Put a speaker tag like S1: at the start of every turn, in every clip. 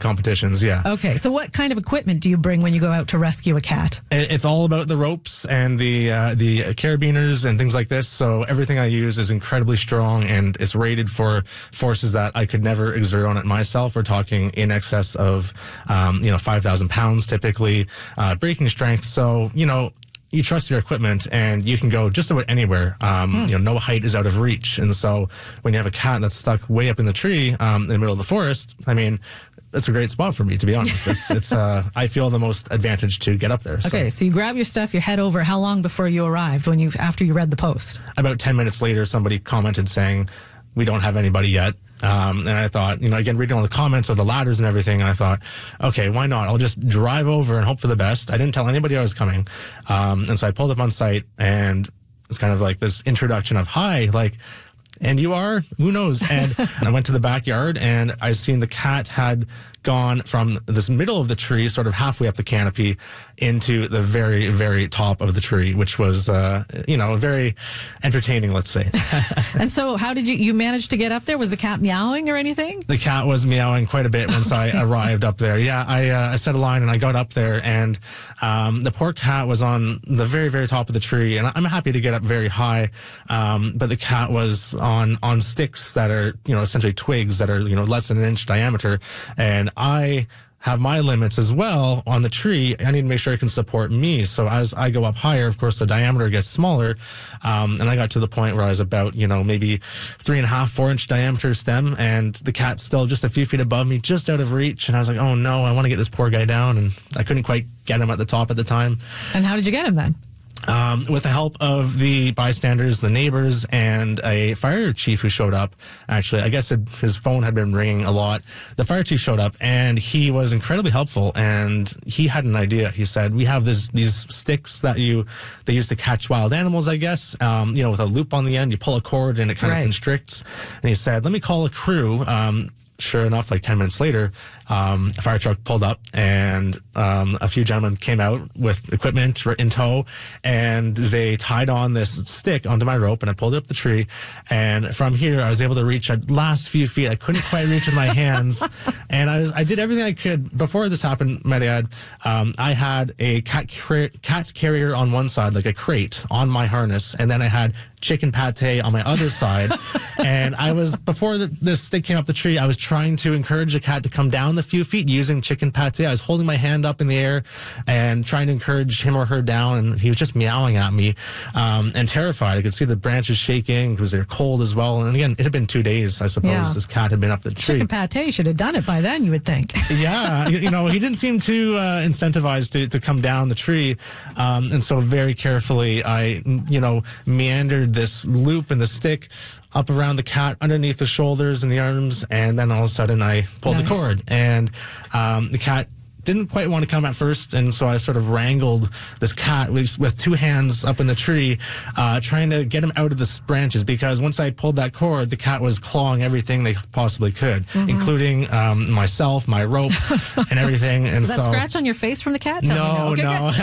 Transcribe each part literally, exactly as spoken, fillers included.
S1: competitions, yeah.
S2: Okay, so what kind of equipment do you bring when you go out to rescue a cat?
S1: It, it's all about the ropes and the uh, the carabiners and things like this. So everything I use is incredibly strong, and it's rated for forces that I could never exert on it myself. We're talking in excess of, um, you know, five thousand pounds typically, uh, breaking strength. So, you know, you trust your equipment and you can go just about anywhere. Um, hmm. You know, no height is out of reach. And so when you have a cat that's stuck way up in the tree, um, in the middle of the forest, I mean, it's a great spot for me, to be honest. It's, it's, uh, I feel the most advantage to get up there. So.
S2: Okay. So you grab your stuff, you head over. How long before you arrived when you, after you read the post?
S1: About ten minutes later, somebody commented saying, we don't have anybody yet. Um, and I thought, you know, again, reading all the comments of the ladders and everything, and I thought, okay, why not? I'll just drive over and hope for the best. I didn't tell anybody I was coming. Um, and so I pulled up on site, and it's kind of like this introduction of, hi, like, and you are? Who knows? And I went to the backyard, and I seen the cat had gone from this middle of the tree, sort of halfway up the canopy, into the very, very top of the tree, which was, uh, you know, very entertaining, let's say.
S2: And so how did you, you manage to get up there? Was the cat meowing or anything?
S1: The cat was meowing quite a bit once okay. I arrived up there. Yeah, I, uh, I set a line and I got up there, and um, the poor cat was on the very, very top of the tree, and I'm happy to get up very high, um, but the cat was on, on sticks that are, you know, essentially twigs that are, you know, less than an inch diameter, and I have my limits as well on the tree. I need to make sure it can support me. So as I go up higher, of course, the diameter gets smaller. Um, and I got to the point where I was about, you know, maybe three and a half, four inch diameter stem, and the cat's still just a few feet above me, just out of reach. And I was like, oh no, I want to get this poor guy down. And I couldn't quite get him at the top at the time.
S2: And how did you get him then?
S1: Um, with the help of the bystanders, the neighbors, and a fire chief who showed up. Actually, I guess it, his phone had been ringing a lot. The fire chief showed up, and he was incredibly helpful. And he had an idea. He said, "We have this these sticks that you they use to catch wild animals, I guess. Um, you know, with a loop on the end, you pull a cord, and it kind
S2: right.
S1: of constricts." And he said, "Let me call a crew." Um, Sure enough, like ten minutes later, um, a fire truck pulled up, and um, a few gentlemen came out with equipment in tow, and they tied on this stick onto my rope, and I pulled it up the tree. And from here, I was able to reach the last few feet. I couldn't quite reach with my hands, and I was I did everything I could. Before this happened, might I add, um, I had a cat car- cat carrier on one side, like a crate, on my harness, and then I had chicken pate on my other side. And I was, before the, this stick came up the tree, I was trying to encourage the cat to come down the few feet using chicken pate. I was holding my hand up in the air and trying to encourage him or her down, and he was just meowing at me, um, and terrified. I could see the branches shaking because they're cold as well. And again, it had been two days, I suppose, yeah. this cat had been up the tree.
S2: Chicken pate should have done it by then, you would think.
S1: Yeah, you know, he didn't seem too uh, incentivized to, to come down the tree. Um, and so very carefully, I, you know, meandered this loop and the stick up around the cat, underneath the shoulders and the arms, and then all of a sudden I pulled nice. the cord, and um, the cat didn't quite want to come at first, and so I sort of wrangled this cat with, with two hands up in the tree, uh, trying to get him out of the branches, because once I pulled that cord, the cat was clawing everything they possibly could, mm-hmm. including um, myself, my rope, and everything. And
S2: Is that
S1: so,
S2: scratch on your face from the cat? Tell
S1: no,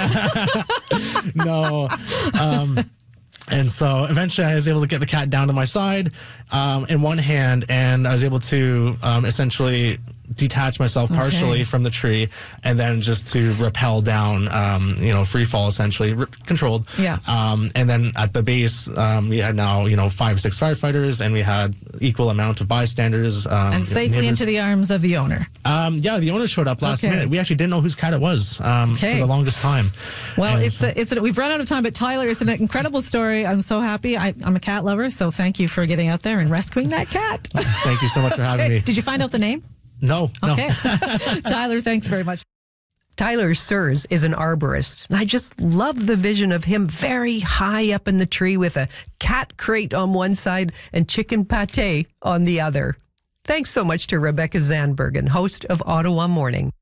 S2: okay,
S1: no, no. Um, And so eventually I was able to get the cat down to my side um, in one hand, and I was able to um, essentially detach myself partially okay. from the tree, and then just to rappel down, um, you know, free fall essentially, r- controlled.
S2: Yeah.
S1: Um, and then at the base, um, we had now, you know, five, six firefighters, and we had equal amount of bystanders. Um,
S2: and safely into the arms of the owner.
S1: Um, yeah, the owner showed up last
S2: okay.
S1: minute. We actually didn't know whose cat it was um, okay. for the longest time.
S2: Well,
S1: and
S2: it's
S1: so,
S2: a, it's a, we've run out of time, but Tyler, it's an incredible story. I'm so happy. I, I'm a cat lover, so thank you for getting out there and rescuing that cat.
S1: Thank you so much for having
S2: okay.
S1: me.
S2: Did you find out the name?
S1: No, no.
S2: Okay. Tyler, thanks very much.
S3: Tyler Sears is an arborist, and I just love the vision of him very high up in the tree with a cat crate on one side and chicken pate on the other. Thanks so much to Rebecca Zandbergen, host of Ottawa Morning.